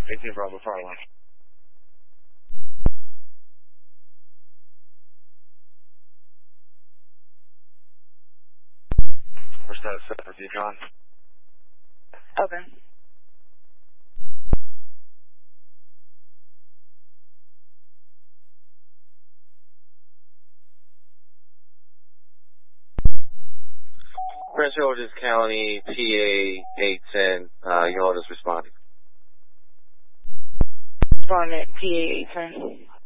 18 Bravo, fire line. First status set for Decon. Open. Prince George's County, PA 810, your order's responding. Responding, PA 810.